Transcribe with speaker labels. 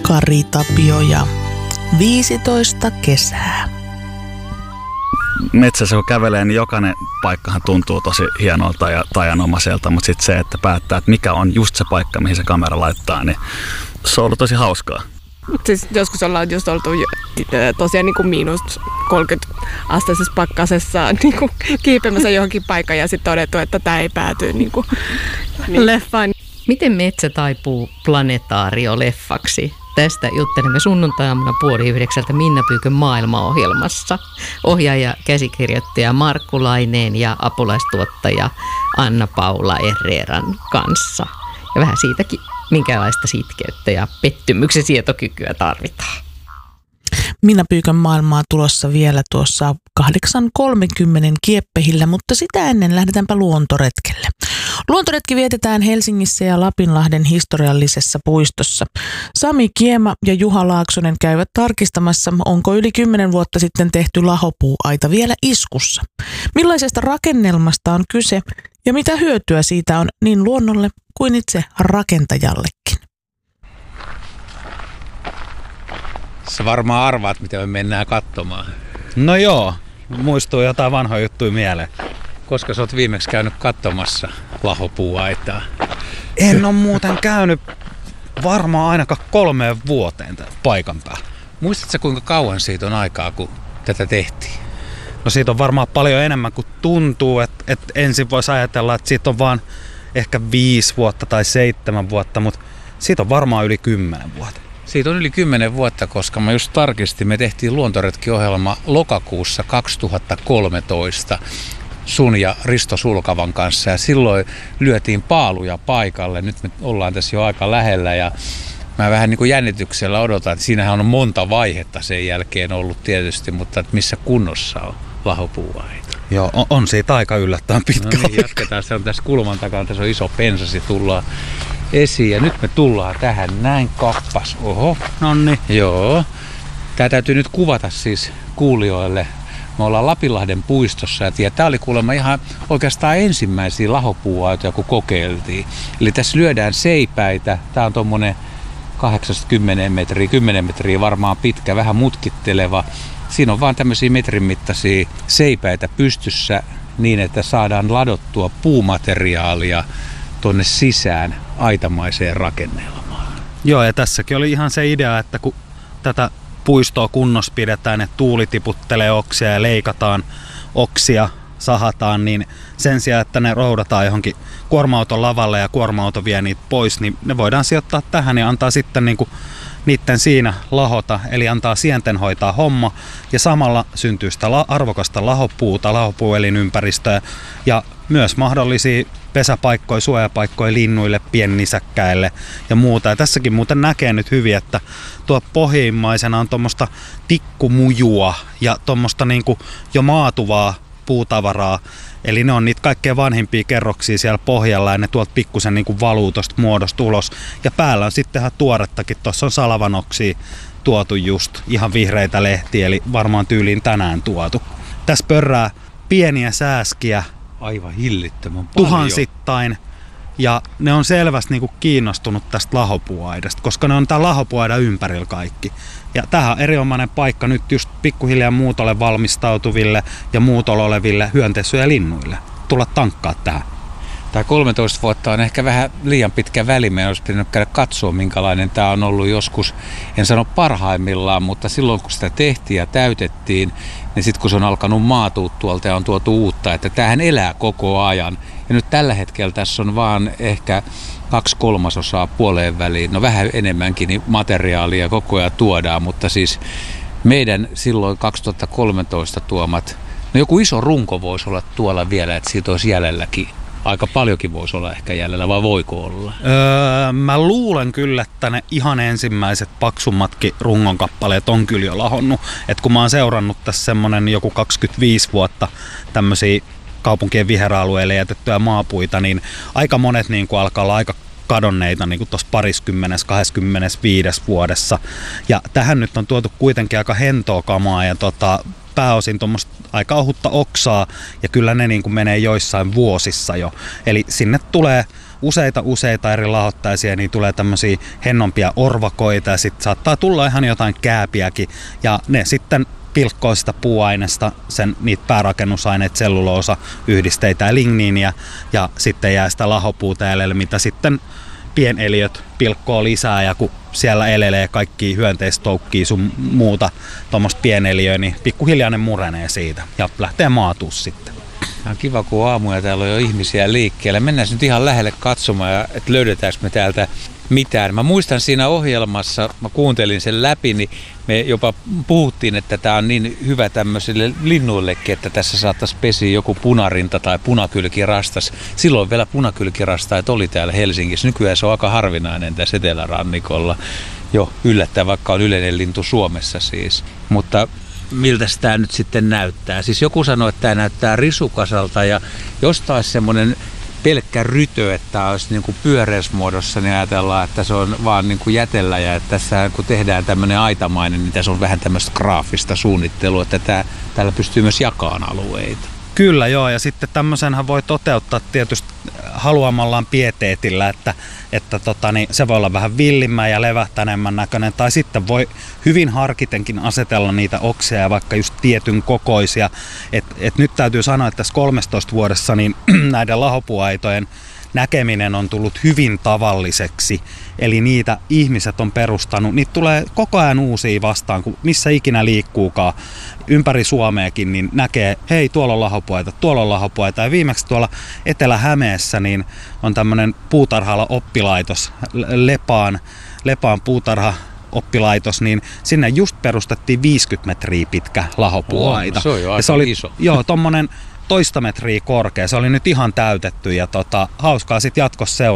Speaker 1: Kari Tapio ja 15 kesää.
Speaker 2: Metsässä kun kävelee, niin jokainen paikkahan tuntuu tosi hienolta ja tajanomaiselta, mutta sitten se, että päättää, että mikä on just se paikka, mihin se kamera laittaa, niin se on ollut tosi hauskaa.
Speaker 3: Siis joskus ollaan just oltu tosiaan niin kuin miinus 30 asteisessa pakkasessa niin kuin kiipeämässä johonkin paikkaan ja sitten todettu, että tämä ei pääty niin leffaan.
Speaker 4: Miten metsä taipuu planetaario-leffaksi? Tästä juttelemme sunnuntai-aamuna 8:30 Minna Pyykön maailmaohjelmassa. Ohjaaja, käsikirjoittaja Markku Laineen ja apulaistuottaja Anna-Paula Herreran kanssa. Ja vähän siitäkin, minkälaista sitkeyttä ja pettymyksen sietokykyä tarvitaan.
Speaker 1: Minna Pyykön maailmaa tulossa vielä tuossa 8.30 Kieppehillä, mutta sitä ennen lähdetäänpä luontoretkelle. Luontoretki vietetään Helsingissä ja Lapinlahden historiallisessa puistossa. Sami Kiema ja Juha Laaksonen käyvät tarkistamassa, onko yli 10 vuotta sitten tehty lahopuuaita vielä iskussa. Millaisesta rakennelmasta on kyse ja mitä hyötyä siitä on niin luonnolle kuin itse rakentajallekin.
Speaker 5: Sä varmaan arvaat, mitä me mennään katsomaan.
Speaker 6: No joo, muistuu jotain vanhoja juttuja mieleen.
Speaker 5: Koska sä oot viimeksi käynyt katsomassa lahopuuaitaa?
Speaker 6: En ole muuten käynyt varmaan ainakaan 3 vuoteen paikan päällä.
Speaker 5: Muistatko kuinka kauan siitä on aikaa, kun tätä tehtiin?
Speaker 6: No siitä on varmaan paljon enemmän kuin tuntuu, että ensin voisi ajatella, että siitä on vaan ehkä 5 vuotta tai 7 vuotta, mutta siitä on varmaan yli 10 vuotta.
Speaker 5: Siitä on yli 10 vuotta, koska mä just tarkistin, me tehtiin luontoretkiohjelma lokakuussa 2013 sun ja Risto Sulkavan kanssa ja silloin lyötiin paaluja paikalle. Nyt me ollaan tässä jo aika lähellä ja mä vähän niin kuin jännityksellä odotan, että siinähän on monta vaihetta sen jälkeen ollut tietysti, mutta että missä kunnossa on lahopuuaita.
Speaker 6: Joo, on siitä aika yllättävän pitkä.
Speaker 5: No niin, jatketaan. Se on tässä kulman takana, tässä on iso pensasi, tullaan esiin ja nyt me tullaan tähän näin kappas. Oho, nonni. Joo. Tää täytyy nyt kuvata siis kuulijoille. Me ollaan Lapinlahden puistossa ja tää oli kuulemma ihan oikeastaan ensimmäisiä lahopuuaitoja, kun kokeiltiin. Eli tässä lyödään seipäitä. Tää on tommonen 80 metriä, 10 metriä varmaan pitkä, vähän mutkitteleva. Siinä on vaan tämmöisiä metrin mittaisia seipäitä pystyssä niin, että saadaan ladottua puumateriaalia tuonne sisään aitamaiseen rakennelmaan.
Speaker 6: Joo, ja tässäkin oli ihan se idea, että kun tätä puistoa kunnossa pidetään, että tuuli tiputtelee oksia ja leikataan oksia, sahataan, niin sen sijaan, että ne roudataan johonkin kuorma-auton lavalle ja kuorma-auto vie niitä pois, niin ne voidaan sijoittaa tähän ja antaa sitten niin kuin niiden siinä lahota, eli antaa sienten hoitaa homma ja samalla syntyy sitä arvokasta lahopuuta, lahopuuelinympäristöä ja myös mahdollisia pesäpaikkoja, suojapaikkoja linnuille, piennisäkkäille ja muuta. Ja tässäkin muuten näkee nyt hyvin, että tuo pohjimmaisena on tuommoista tikkumujua ja tuommoista niinku jo maatuvaa puutavaraa. Eli ne on niitä kaikkein vanhimpia kerroksia siellä pohjalla ja ne tuolta pikkusen niinku valuu tuosta muodosta ulos. Ja päällä on sitten ihan tuorettakin, tuossa on salavanoksia tuotu just, ihan vihreitä lehtiä, eli varmaan tyyliin tänään tuotu. Tässä pörrää pieniä sääskiä.
Speaker 5: Aivan hillittömän paljon.
Speaker 6: Tuhansittain. Ja ne on selvästi niinku kiinnostunut tästä lahopuuaidasta, koska ne on tää lahopuaida ympärillä kaikki. Ja tämähän on erinomainen paikka nyt just pikkuhiljaa muutolle valmistautuville ja muutolla oleville hyönteisy- ja linnuille. Tulla tankkaa tähän.
Speaker 5: Tämä 13 vuotta on ehkä vähän liian pitkä väli. Meidän olisi pitänyt käydä katsoa, minkälainen tämä on ollut joskus, en sano parhaimmillaan, mutta silloin kun sitä tehtiin ja täytettiin, niin sitten kun se on alkanut maatua tuolta ja on tuotu uutta, että tämähän elää koko ajan. Ja nyt tällä hetkellä tässä on vaan ehkä 2/3 puoleen väliin, no vähän enemmänkin niin materiaalia koko ajan tuodaan, mutta siis meidän silloin 2013 tuomat, no joku iso runko voisi olla tuolla vielä, että siitä olisi jäljelläkin. Aika paljonkin voisi olla ehkä jäljellä, vai voiko olla?
Speaker 6: Mä luulen kyllä, että ne ihan ensimmäiset paksummatkin rungon kappaleet on kyllä jo lahonnut. Et kun mä oon seurannut tässä semmonen joku 25 vuotta tämmösiä kaupunkien viheralueille jätettyjä maapuita, niin aika monet niin kuin alkaa olla aika kadonneita niin kuin tuossa 20-25 vuodessa. Ja tähän nyt on tuotu kuitenkin aika hentoa kamaa ja pääosin tuommoista aika ohutta oksaa ja kyllä ne niin kuin menee joissain vuosissa jo. Eli sinne tulee useita eri lahottaisia, niin tulee tämmöisiä hennompia orvakoita ja sitten saattaa tulla ihan jotain kääpiäkin ja ne sitten pilkkoo sitä puuainesta, niitä päärakennusaineita, selluloosa, yhdisteitä ja ligniiniä ja sitten jää sitä lahopuuta jäljelle, mitä sitten pieneliöt pilkkoo lisää ja kun siellä elelee kaikki hyönteistoukkia sun muuta tuommoista pieneliöä, niin pikkuhiljaa ne murenee siitä ja lähtee maatuu sitten.
Speaker 5: On kiva, kun aamuja täällä on jo ihmisiä liikkeellä. Mennään nyt ihan lähelle katsomaan, että löydetäänkö me täältä mitään. Mä muistan siinä ohjelmassa, mä kuuntelin sen läpi, niin me jopa puhuttiin, että tämä on niin hyvä tämmöisille linnuillekin, että tässä saattaisi pesiä joku punarinta tai punakylkirastas. Silloin vielä punakylkirastaita oli täällä Helsingissä. Nykyään se on aika harvinainen tässä etelärannikolla. Jo yllättäen, vaikka on yleinen lintu Suomessa siis. Mutta miltä tämä nyt sitten näyttää? Siis joku sanoi, että tämä näyttää risukasalta ja jos taas semmoinen pelkkä rytö, että olisi niin kuin pyöreysmuodossa, niin ajatellaan, että se on vaan niin kuin jätellä ja että tässä kun tehdään tämmöinen aitamainen, niin tässä on vähän tämmöistä graafista suunnittelua, että täällä pystyy myös jakamaan alueita.
Speaker 6: Kyllä joo, ja sitten tämmöisenhän voi toteuttaa tietysti haluamallaan pieteetillä, että se voi olla vähän villimmän ja levähtänemmän näköinen, tai sitten voi hyvin harkitenkin asetella niitä oksia ja vaikka just tietyn kokoisia. Et nyt täytyy sanoa, että tässä 13 vuodessa niin näiden lahopuuaitojen näkeminen on tullut hyvin tavalliseksi, eli niitä ihmiset on perustanut, niitä tulee koko ajan uusia vastaan, kun missä ikinä liikkuukaan ympäri Suomeakin, niin näkee, hei tuolla on lahopuaita, ja viimeksi tuolla Etelä-Hämeessä niin on tämmöinen puutarhalla oppilaitos, Lepaan puutarha-oppilaitos, niin sinne just perustettiin 50 metriä pitkä lahopuuaita.
Speaker 5: Se on jo aika iso.
Speaker 6: Joo, tommonen 1 metriä korkea. Se oli nyt ihan täytetty ja hauskaa sitten jatkossa seurata.